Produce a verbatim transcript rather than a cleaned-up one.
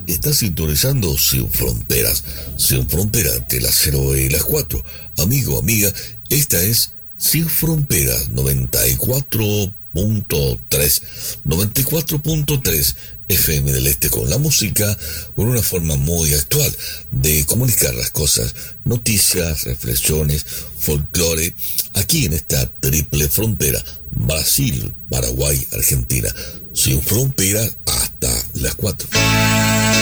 Está sintonizando Sin Fronteras, Sin Fronteras entre las cero y las cuatro. Amigo, amiga, esta es Sin Fronteras noventa y cuatro punto tres, noventa y cuatro punto tres F M del Este, con la música, con una forma muy actual de comunicar las cosas, noticias, reflexiones, folclore, aquí en esta triple frontera, Brasil, Paraguay, Argentina, Sin Fronteras hasta las cuatro.